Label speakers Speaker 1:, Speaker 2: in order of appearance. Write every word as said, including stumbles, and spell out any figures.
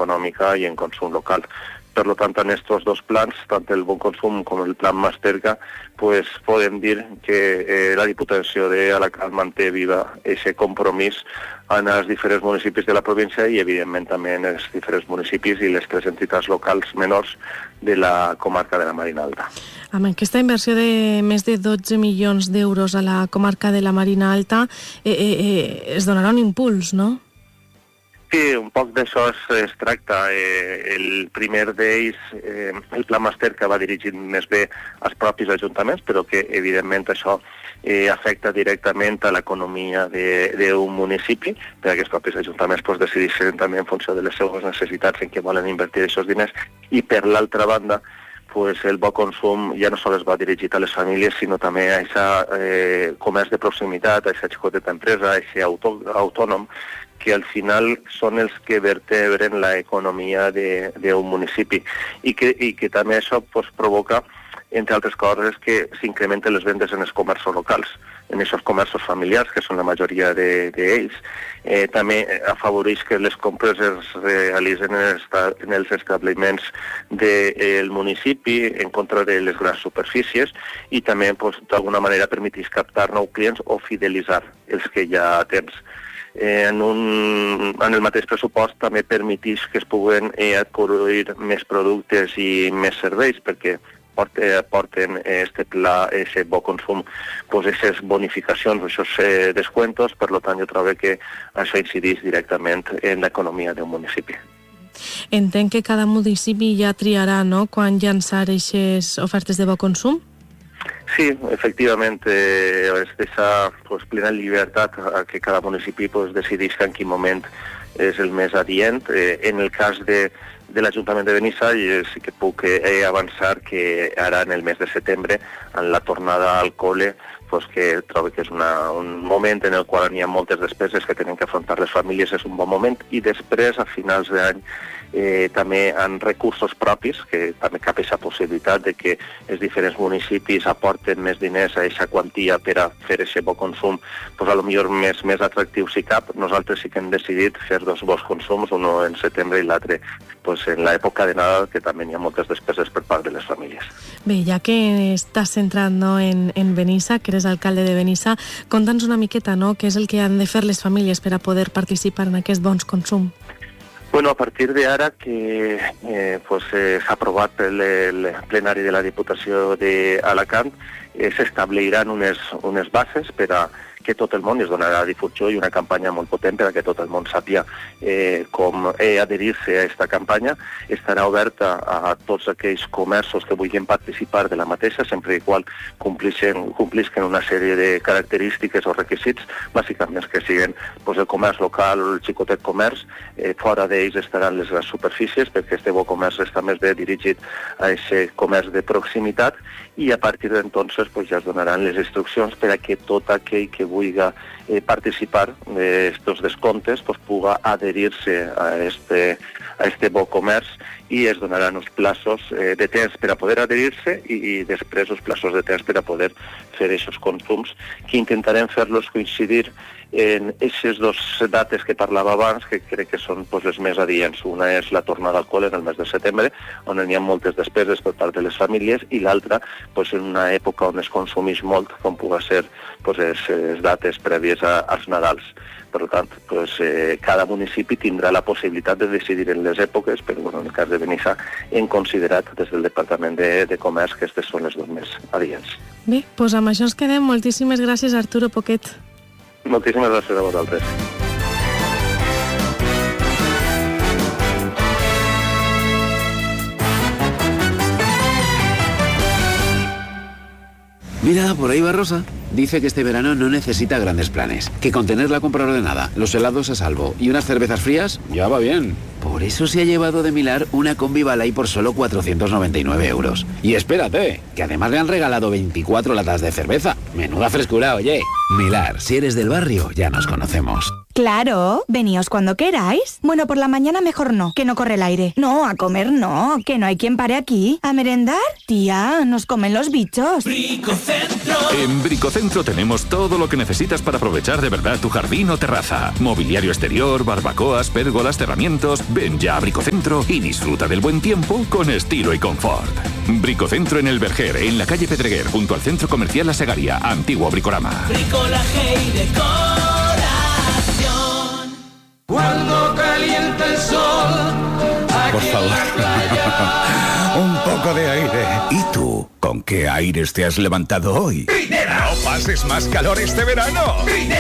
Speaker 1: económica y en consumo local. Por lo tanto, en estos dos plans, tanto el Bon Consum como el plan Masterca, pues podem dir que eh, la Diputació d'Alacant manté viva aquest compromís en els diferents municipis de la província i, evidentment, també en els diferents municipis i les tres entitats locals menors de la comarca de la Marina Alta.
Speaker 2: Amb aquesta inversió de més de dotze milions d'euros a la comarca de la Marina Alta, eh, eh, eh, es donarà un impuls, no?
Speaker 1: Sí, un poc d'això es, es tracta. Eh, el primer d'ells, eh, el Pla Master, que va dirigit més bé als propis ajuntaments, però que, evidentment, això eh, afecta directament a l'economia d'un municipi, perquè els propis ajuntaments pues, decideixen també en funció de les seves necessitats en què volen invertir aquests diners. I, per l'altra banda, pues el Bon Consum ja no sols va dirigit a les famílies, sinó també a aquest eh, comerç de proximitat, a aquesta xicoteta empresa, a aquest autò autònom, que al final són els que vertebren l'economia d'un municipi i que, i que també això pues, provoca, entre altres coses, que s'incrementen les vendes en els comerços locals, en aquests comerços familiars, que són la majoria d'ells. De, eh, també afavoreix que les compres es realitzen en, esta, en els establiments del municipi en contra de les grans superfícies i també pues, d'alguna manera permeteix captar nous clients o fidelitzar els que ja tens. Eh, en, un, en el mateix pressupost també permeteix que es puguen eh, adquirir més productes i més serveis, perquè aporten este pla, ese Bon Consum, pues esas bonificacions, esos eh, descuentos, per tant jo trobo que això incideix directament en l'economia d'un municipi.
Speaker 2: Entenc que cada municipi ja triarà, no?, quan llançar aquestes ofertes de Bon Consum?
Speaker 1: Sí, efectivament, eh, es deixa pues, plena llibertat a que cada municipi pues, decidisca en quin moment és el més adient. Eh, en el cas de, de l'Ajuntament de Benissa, eh, sí que puc eh, avançar que ara en el mes de setembre, en la tornada al col·le, pues, que trobo que és una, un moment en el qual hi ha moltes despeses que tenen que afrontar les famílies, és un bon moment, i després, a finals d'any, Eh, també en recursos propis, que també cap aquesta possibilitat de que els diferents municipis aporten més diners a aquesta quantia per a fer aquest bon consum, pues, a lo millor més, més atractiu si cap. Nosaltres sí que hem decidit fer dos bons consums, un en setembre i l'altre pues, en l'època de Nadal, que també hi ha moltes despeses per part de les famílies.
Speaker 2: Bé, ja que estàs centrat, no, en, en Benissa, que eres alcalde de Benissa, conta'ns una miqueta, no?, què és el que han de fer les famílies per a poder participar en aquest bon consum.
Speaker 1: Bueno, a partir de ara que eh, pues, eh, s'ha aprovat el, el plenari de la Diputació d'Alacant, eh, s'establiran unes, unes bases per a que tot el món es donarà difusió i una campanya molt potent per a que tot el món sàpia eh, com eh, adherir-se a aquesta campanya. Estarà oberta a tots aquells comerços que vulguin participar de la mateixa, sempre i qual complisquen, complisquen una sèrie de característiques o requisits, bàsicament que siguin pues, el comerç local o el xicotet comerç. Eh, fora d'ells estaran les grans superfícies, perquè este bon comerç està més bé dirigit a aquest comerç de proximitat, i a partir d'entonces pues, ja es donaran les instruccions per a que tot aquell que vulgui eh, participar d'estos descomptes pues, puga adherir-se a este, a este bon comerç, i es donaran uns plaços eh, de temps per a poder adherir-se i, i després uns plaços de temps per a poder fer aquests consums, que intentarem fer-los coincidir en aquestes dues dates que parlava abans, que crec que són pues, les més adients. Una és la tornada al col·le en el mes de setembre, on hi ha moltes despeses per part de les famílies, i l'altra pues, en una època on es consumeix molt, com pugui ser pues, les dates prèvies a, als Nadals. Per tant, pues, eh, cada municipi tindrà la possibilitat de decidir en les èpoques, però bueno, en el cas de Benissa hem considerat des del Departament de, de Comerç que aquestes són les dues més adients.
Speaker 2: Bé, doncs amb això ens quedem. Moltíssimes gràcies, Arturo Poquet.
Speaker 1: Moltíssimes gràcies a vosaltres.
Speaker 3: Mira, por ahí va Rosa. Dice que este verano no necesita grandes planes, que con tener la compra ordenada, los helados a salvo y unas cervezas frías, ya va bien. Por eso se ha llevado de Milar una combi Balay por solo cuatrocientos noventa y nueve euros. Y espérate, que además le han regalado veinticuatro latas de cerveza. Menuda frescura, oye. Milar, si eres del barrio, ya nos conocemos.
Speaker 4: Claro, veníos cuando queráis. Bueno, por la mañana mejor no, que no corre el aire. No, a comer no, que no hay quien pare aquí. ¿A merendar? Tía, nos comen los bichos.
Speaker 5: Bricocentro. En Bricocentro tenemos todo lo que necesitas para aprovechar de verdad tu jardín o terraza. Mobiliario exterior, barbacoas, pérgolas, cerramientos. Ven ya a Bricocentro y disfruta del buen tiempo con estilo y confort. Bricocentro en El Verger, en la calle Pedreguer, junto al Centro Comercial La Segaria, antiguo Bricorama.
Speaker 6: Bricolaje y decoración. Cuando calienta el sol.
Speaker 7: Por favor. Un poco de aire. ¿Y tú? ¿Con qué aires te has levantado hoy?
Speaker 6: ¡Trinera!
Speaker 7: ¡No pases más calor este verano!
Speaker 6: ¡Trinera!